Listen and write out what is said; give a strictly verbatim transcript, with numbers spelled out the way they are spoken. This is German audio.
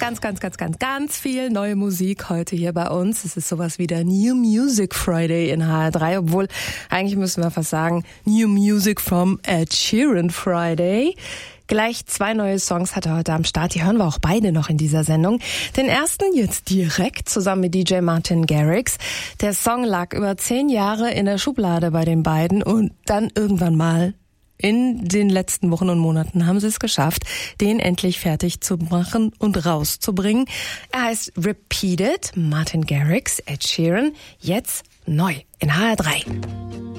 ganz, ganz, ganz, ganz, ganz viel neue Musik heute hier bei uns. Es ist sowas wie der New Music Friday in H R drei, obwohl eigentlich müssen wir fast sagen New Music from Ed Sheeran Friday. Gleich zwei neue Songs hat er heute am Start. Die hören wir auch beide noch in dieser Sendung. Den ersten jetzt direkt zusammen mit D J Martin Garrix. Der Song lag über zehn Jahre in der Schublade bei den beiden und dann irgendwann mal in den letzten Wochen und Monaten haben sie es geschafft, den endlich fertig zu machen und rauszubringen. Er heißt Repeated, Martin Garrix, Ed Sheeran, jetzt neu in H R drei.